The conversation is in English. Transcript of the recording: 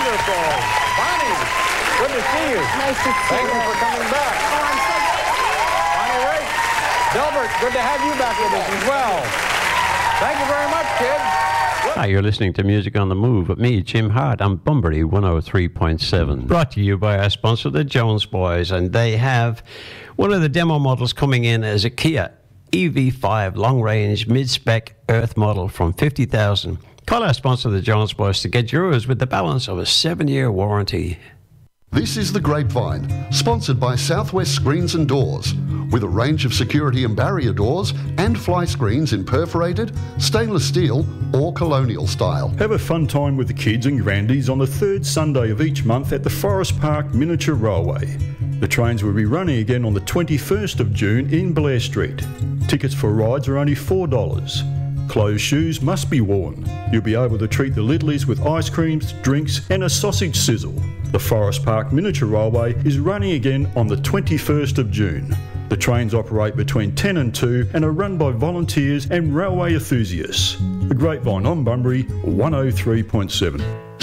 Wonderful. Bonnie, good to see you. Nice to see Thank you. you for coming back. Oh, I'm so Bonnie Raitt. Delbert, good to have you back with us as well. Thank you very much, kids. Hi, you're listening to Music on the Move with me, Jim Hart, on Bunbury 103.7. Brought to you by our sponsor, the Jones Boys, and they have one of the demo models coming in as a Kia EV5 long-range mid-spec Earth model from $50,000. Call our sponsor, the Jones Boys, to get yours with the balance of a 7-year warranty. This is The Grapevine, sponsored by Southwest Screens and Doors, with a range of security and barrier doors and fly screens in perforated, stainless steel or colonial style. Have a fun time with the kids and grandies on the third Sunday of each month at the Forest Park Miniature Railway. The trains will be running again on the 21st of June in Blair Street. Tickets for rides are only $4. Closed shoes must be worn. You'll be able to treat the Lidleys with ice creams, drinks and a sausage sizzle. The Forest Park Miniature Railway is running again on the 21st of June. The trains operate between 10 and 2 and are run by volunteers and railway enthusiasts. The Grapevine on Bunbury 103.7.